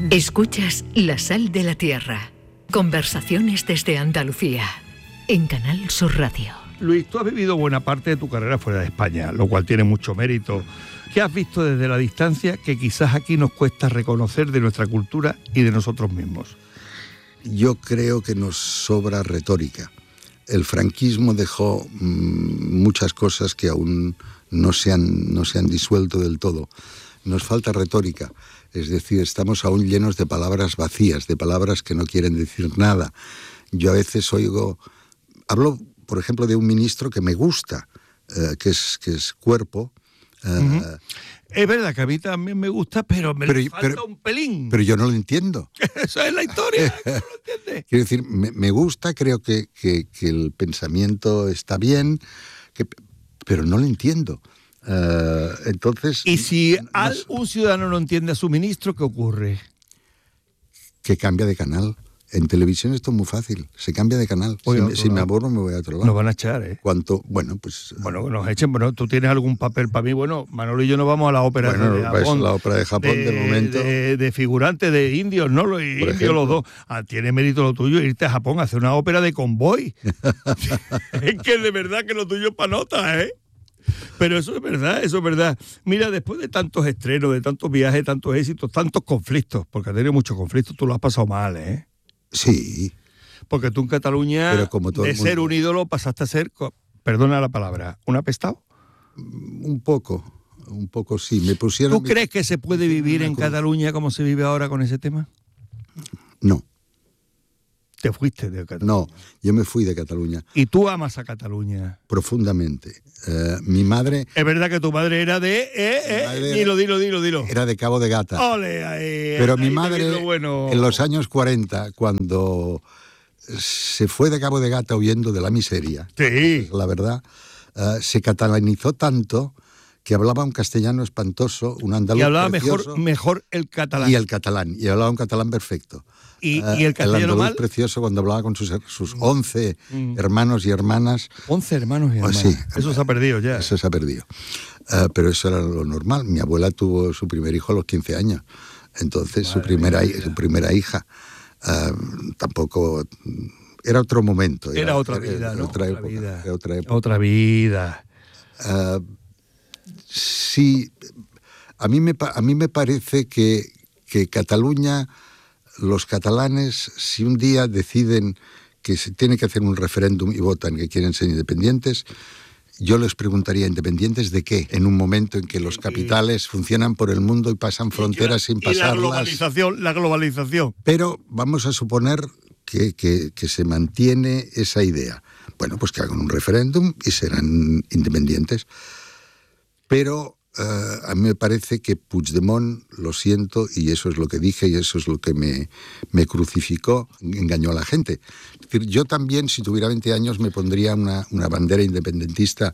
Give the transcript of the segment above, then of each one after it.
Escuchas La Sal de la Tierra. Conversaciones desde Andalucía. En Canal Sur Radio. Luis, tú has vivido buena parte de tu carrera fuera de España, lo cual tiene mucho mérito. ¿Qué has visto desde la distancia que quizás aquí nos cuesta reconocer de nuestra cultura y de nosotros mismos? Yo creo que nos sobra retórica. El franquismo dejó muchas cosas que aún no se han disuelto del todo. Nos falta retórica, es decir, estamos aún llenos de palabras vacías, de palabras que no quieren decir nada. Yo a veces hablo, por ejemplo, de un ministro que me gusta, que es Cuerpo. Es verdad que a mí también me gusta, pero le falta un pelín. Pero yo no lo entiendo. Eso es la historia, ¿no lo entiendes? Quiero decir, me gusta, creo que el pensamiento está bien, pero no lo entiendo. Entonces... Y si un ciudadano no entiende a su ministro, ¿qué ocurre? Que cambia de canal. En televisión esto es muy fácil, se cambia de canal. Si me aburro me voy a otro lado. Nos van a echar, ¿eh? Bueno, que nos echen. Bueno, tú tienes algún papel para mí. Bueno, Manolo y yo nos vamos a la ópera de Japón. La ópera de Japón, de momento. De figurante de indios, ¿no? Los indios los dos. Tiene mérito lo tuyo irte a Japón a hacer una ópera de convoy. Es que de verdad que lo tuyo es pa' nota, ¿eh? Pero eso es verdad. Mira, después de tantos estrenos, de tantos viajes, tantos éxitos, tantos conflictos, porque has tenido muchos conflictos, tú lo has pasado mal, ¿eh? Sí. Porque tú en Cataluña, de ser un ídolo, pasaste a ser, perdona la palabra, ¿un apestado? Un poco sí. Me pusieron... ¿Tú crees que se puede vivir en Cataluña como se vive ahora con ese tema? No. ¿Te fuiste de Cataluña? No, yo me fui de Cataluña. ¿Y tú amas a Cataluña? Profundamente. Mi madre... Es verdad que tu madre era de... Dilo. Era de Cabo de Gata. ¡Ole! Ahí, pero ahí mi madre, en los años 40, cuando se fue de Cabo de Gata huyendo de la miseria, sí, la verdad, se catalanizó tanto que hablaba un castellano espantoso, un andaluz y hablaba precioso, mejor el catalán. Y el catalán, y hablaba un catalán perfecto. ¿Y el castellano el andaluz mal? Precioso cuando hablaba con sus 11 hermanos y hermanas. 11 hermanos y hermanas. Sí, eso se ha perdido ya. Eso se ha perdido. Pero eso era lo normal. Mi abuela tuvo su primer hijo a los 15 años. Entonces, su primera hija. Tampoco... Era otro momento. Era otra vida, ¿no? Otra época. Era otra época. Otra vida. Sí, a mí me parece que Cataluña, los catalanes, si un día deciden que se tiene que hacer un referéndum y votan que quieren ser independientes, yo les preguntaría, ¿independientes de qué? En un momento en que los capitales funcionan por el mundo y pasan fronteras sin pasarlas. La globalización. Pero vamos a suponer que se mantiene esa idea. Bueno, pues que hagan un referéndum y serán independientes. Pero a mí me parece que Puigdemont, lo siento, y eso es lo que dije y eso es lo que me crucificó, engañó a la gente. Es decir, yo también, si tuviera 20 años, me pondría una bandera independentista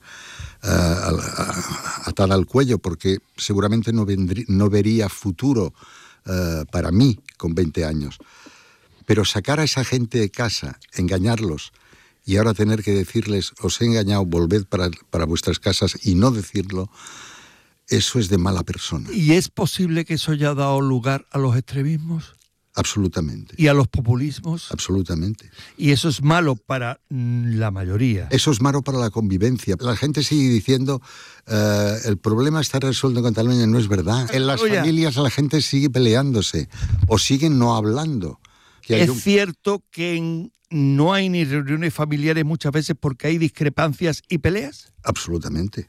atada al cuello, porque seguramente no vería futuro para mí con 20 años. Pero sacar a esa gente de casa, engañarlos, y ahora tener que decirles, os he engañado, volved para vuestras casas, y no decirlo, eso es de mala persona. ¿Y es posible que eso haya dado lugar a los extremismos? Absolutamente. ¿Y a los populismos? Absolutamente. ¿Y eso es malo para la mayoría? Eso es malo para la convivencia. La gente sigue diciendo, el problema está resuelto en Cataluña. No es verdad. En las familias la gente sigue peleándose o siguen no hablando. Es cierto que no hay ni reuniones familiares muchas veces porque hay discrepancias y peleas. Absolutamente.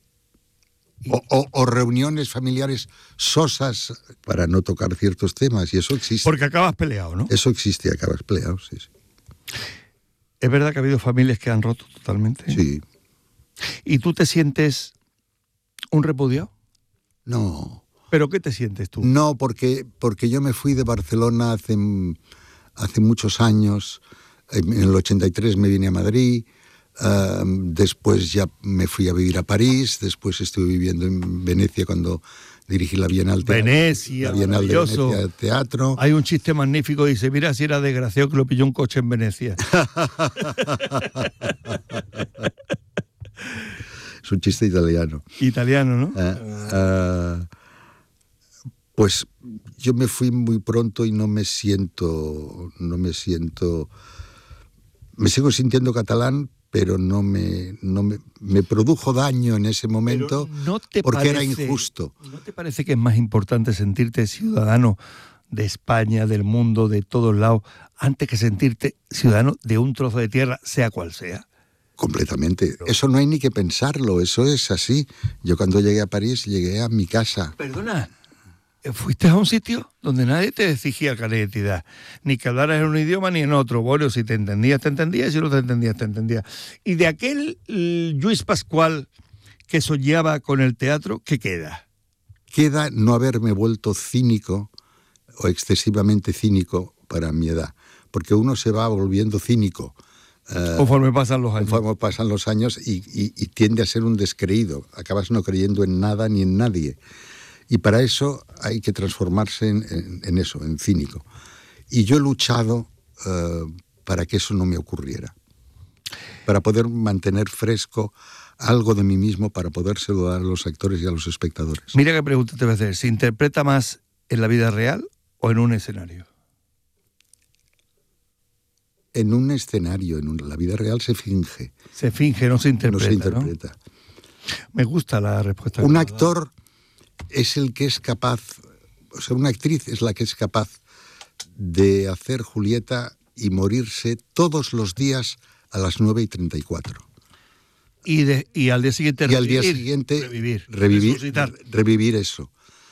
O reuniones familiares sosas para no tocar ciertos temas, y eso existe. Porque acabas peleado, ¿no? Eso existe, acabas peleado, sí. ¿Es verdad que ha habido familias que han roto totalmente? Sí. ¿Y tú te sientes un repudiado? No. ¿Pero qué te sientes tú? No, porque yo me fui de Barcelona hace muchos años. En el 83 me vine a Madrid. Después ya me fui a vivir a París, después estuve viviendo en Venecia cuando dirigí la Bienal de Venecia, maravilloso. De teatro. Hay un chiste magnífico, dice, mira si era desgraciado que lo pilló un coche en Venecia. Es un chiste italiano. Italiano, ¿no? Pues yo me fui muy pronto y me sigo sintiendo catalán, pero me produjo daño en ese momento porque era injusto. ¿No te parece que es más importante sentirte ciudadano de España, del mundo, de todos lados, antes que sentirte ciudadano de un trozo de tierra, sea cual sea? Completamente. Eso no hay ni que pensarlo, eso es así. Yo cuando llegué a París, llegué a mi casa. Perdona, fuiste a un sitio donde nadie te exigía el carnet de identidad, ni que hablaras en un idioma ni en otro. Bueno, si te entendías, te entendías, si no te entendías, te entendías. Y de aquel Lluís Pascual que soñaba con el teatro, ¿qué queda? Queda no haberme vuelto cínico o excesivamente cínico para mi edad, porque uno se va volviendo cínico. Conforme pasan los años. Conforme pasan los años y tiende a ser un descreído. Acabas no creyendo en nada ni en nadie. Y para eso hay que transformarse en eso, en cínico. Y yo he luchado para que eso no me ocurriera. Para poder mantener fresco algo de mí mismo, para poder saludar a los actores y a los espectadores. Mira qué pregunta te voy a hacer. ¿Se interpreta más en la vida real o en un escenario? En un escenario, la vida real se finge. Se finge, no se interpreta. No se interpreta. ¿No? Me gusta la respuesta. Un actor es el que es capaz, o sea, una actriz es la que es capaz de hacer Julieta y morirse todos los días a las 9:34. Y al día siguiente revivir. Y al día siguiente revivir eso.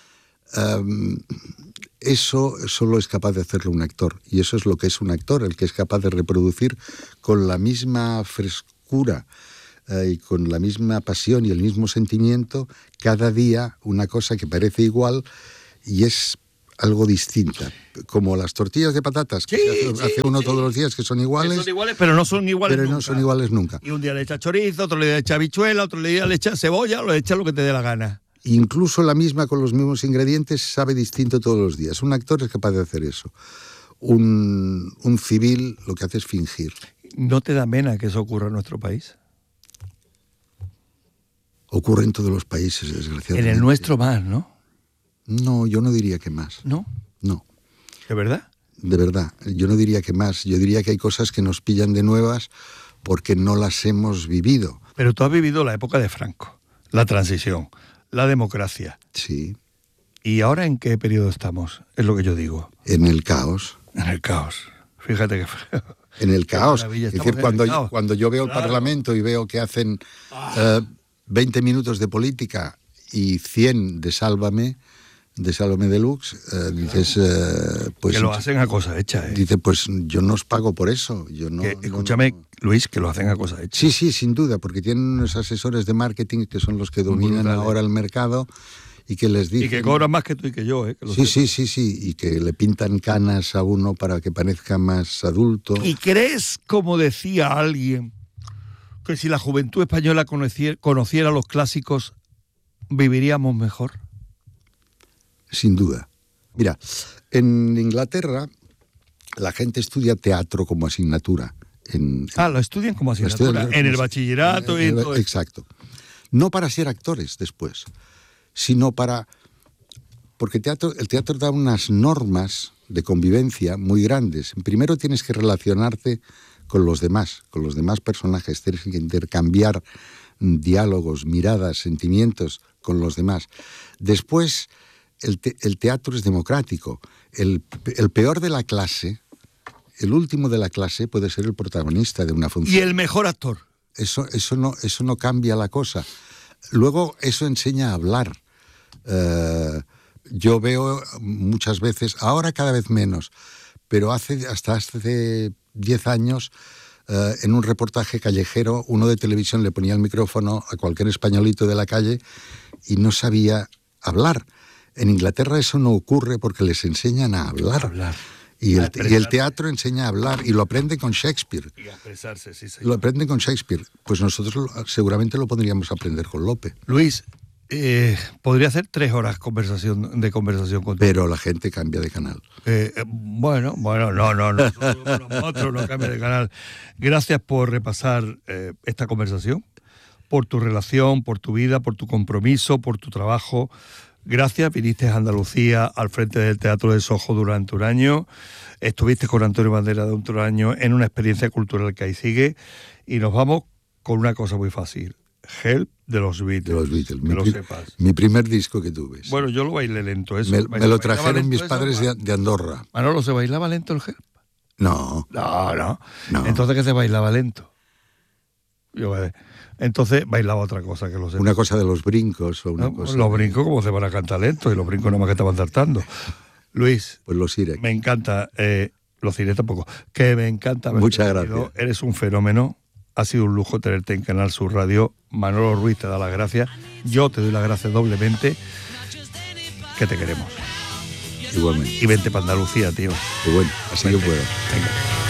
Eso solo es capaz de hacerlo un actor, y eso es lo que es un actor, el que es capaz de reproducir con la misma frescura y con la misma pasión y el mismo sentimiento cada día una cosa que parece igual y es algo distinta, como las tortillas de patatas que hace uno todos los días, que son iguales, pero no son iguales pero nunca. No son iguales nunca. Y un día le echa chorizo, otro día le echa habichuela, otro día le echa cebolla, o le echa lo que te dé la gana. Incluso la misma con los mismos ingredientes sabe distinto todos los días. Un actor es capaz de hacer eso. Un civil lo que hace es fingir. ¿No te da pena que eso ocurra en nuestro país? Ocurre en todos los países, desgraciadamente. En el nuestro más, ¿no? No, yo no diría que más. ¿No? No. ¿De verdad? De verdad, yo no diría que más. Yo diría que hay cosas que nos pillan de nuevas porque no las hemos vivido. Pero tú has vivido la época de Franco, la transición, la democracia. Sí. ¿Y ahora en qué periodo estamos? Es lo que yo digo. En el caos. En el caos. Fíjate que feo. En el caos. Es decir, cuando yo veo el Parlamento y veo que hacen 20 minutos de política y 100 de Sálvame Deluxe, dices... pues, que lo hacen a cosa hecha, ¿eh? Dice, pues yo no os pago por eso. Yo no, escúchame, Luis, que lo hacen a cosa hecha. Sí, sin duda, porque tienen unos asesores de marketing que son los que dominan ahora el mercado y que les dicen... Y que cobran más que tú y que yo, ¿eh? Que sí, y que le pintan canas a uno para que parezca más adulto. ¿Y crees, como decía alguien, que si la juventud española conociera los clásicos, viviríamos mejor? Sin duda. Mira, en Inglaterra la gente estudia teatro como asignatura. Lo estudian como asignatura, en el bachillerato y todo. Exacto. No para ser actores después, sino porque el teatro da unas normas de convivencia muy grandes. Primero tienes que relacionarte con los demás personajes, tienes que intercambiar diálogos, miradas, sentimientos con los demás. Después, el teatro es democrático. El peor de la clase, el último de la clase, puede ser el protagonista de una función. Y el mejor actor. Eso no cambia la cosa. Luego, eso enseña a hablar. Yo veo muchas veces, ahora cada vez menos, pero hasta hace 10 años, en un reportaje callejero, uno de televisión le ponía el micrófono a cualquier españolito de la calle y no sabía hablar. En Inglaterra eso no ocurre porque les enseñan a hablar. Y el teatro enseña a hablar y lo aprenden con Shakespeare. Y a expresarse, sí, señor. Lo aprenden con Shakespeare. Pues nosotros seguramente lo podríamos aprender con Lope. Luis, podría hacer 3 horas de conversación contigo. Pero la gente cambia de canal. Bueno, no. Nosotros no cambia de canal. Gracias por repasar esta conversación, por tu relación, por tu vida, por tu compromiso, por tu trabajo. gracias, viniste a Andalucía al frente del Teatro de Sojo durante un año, estuviste con Antonio Banderas durante un año en una experiencia cultural que ahí sigue, y nos vamos con una cosa muy fácil. Help de los Beatles. De los Beatles. Que lo sepas. Mi primer disco que tuve. Bueno, yo lo bailé lento. Eso. Me lo trajeron mis padres de Andorra. Manolo, ¿se bailaba lento el Help? No. Entonces, ¿qué se bailaba lento? Entonces bailaba otra cosa que lo sepas. Una cosa de los brincos o una cosa. Los brincos, como se van a cantar lento, y los brincos nada más que estaban saltando. Luis. Pues los Irek. Me encanta. Los Irek tampoco. Que me encanta. Muchas gracias. Eres un fenómeno. Ha sido un lujo tenerte en Canal Sur Radio. Manolo Ruiz te da las gracias. Yo te doy las gracias doblemente. Que te queremos. Igualmente. Y vente para Andalucía, tío. Pues bueno, así que puedo. Venga.